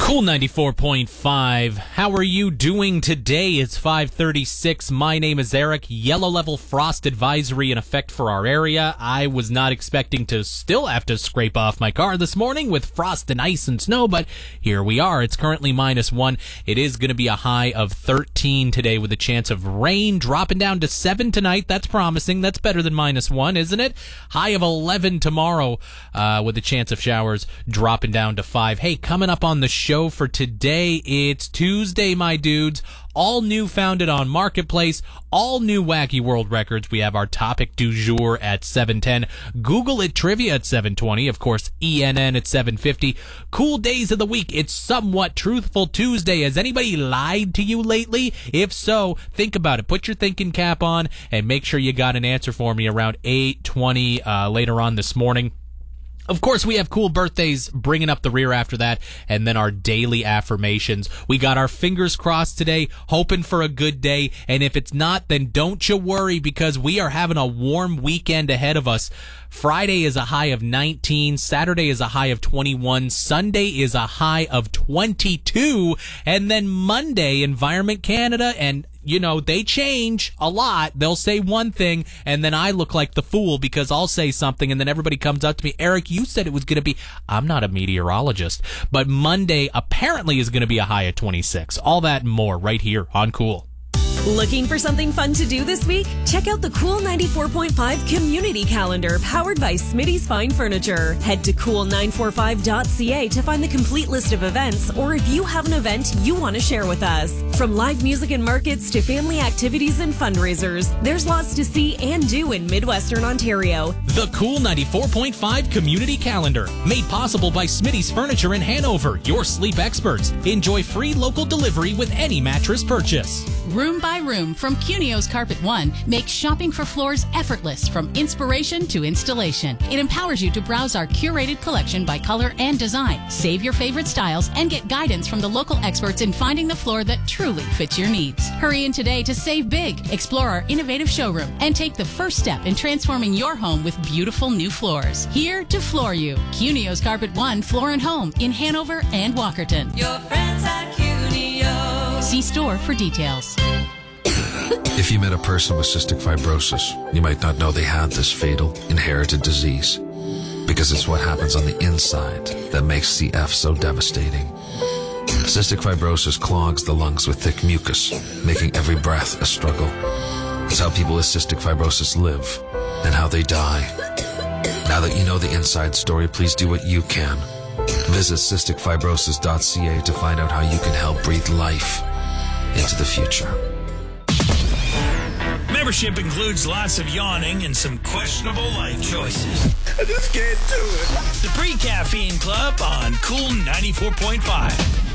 Cool 94.5. How are you doing today? It's 5:36. My name is Eric. Yellow level frost advisory in effect for our area. I was not expecting to still have to scrape off my car this morning with frost and ice and snow, but here we are. It's currently -1. It is going to be a high of 13 today with a chance of rain dropping down to 7 tonight. That's promising. That's better than -1, isn't it? High of 11 tomorrow with a chance of showers dropping down to 5. Hey, coming up on the show for today, it's Tuesday, my dudes. All new founded on Marketplace, all new Wacky World Records. We have our topic du jour at 7:10. Google It Trivia at 7:20. Of course, ENN at 7:50. Cool days of the week. It's somewhat Truthful Tuesday. Has anybody lied to you lately? If so, think about it. Put your thinking cap on and make sure you got an answer for me around 8:20 later on this morning. Of course, we have cool birthdays bringing up the rear after that, and then our daily affirmations. We got our fingers crossed today, hoping for a good day, and if it's not, then don't you worry, because we are having a warm weekend ahead of us. Friday is a high of 19, Saturday is a high of 21, Sunday is a high of 22, and then Monday, Environment Canada, and you know, they change a lot. They'll say one thing, and then I look like the fool because I'll say something, and then everybody comes up to me, Eric, you said it was going to be, I'm not a meteorologist, but Monday apparently is going to be a high of 26. All that and more right here on Cool. Looking for something fun to do this week? Check out the Cool 94.5 Community Calendar powered by Smitty's Fine Furniture. Head to cool945.ca to find the complete list of events, or if you have an event you want to share with us. From live music and markets to family activities and fundraisers, there's lots to see and do in Midwestern Ontario. The Cool 94.5 Community Calendar, made possible by Smitty's Furniture in Hanover, your sleep experts. Enjoy free local delivery with any mattress purchase. Room by room from Cunio's Carpet One makes shopping for floors effortless from inspiration to installation. It empowers you to browse our curated collection by color and design, save your favorite styles, and get guidance from the local experts in finding the floor that truly fits your needs. Hurry in today to save big, explore our innovative showroom, and take the first step in transforming your home with beautiful new floors. Here to floor you. Cunio's Carpet One Floor and Home in Hanover and Walkerton. Your friends at Cunio. See store for details. If you met a person with cystic fibrosis, you might not know they had this fatal, inherited disease, because it's what happens on the inside that makes CF so devastating. Cystic fibrosis clogs the lungs with thick mucus, making every breath a struggle. It's how people with cystic fibrosis live and how they die. Now that you know the inside story, please do what you can. Visit cysticfibrosis.ca to find out how you can help breathe life into the future. Membership includes lots of yawning and some questionable life choices. I just can't do it. The Pre-Caffeine Club on Cool 94.5.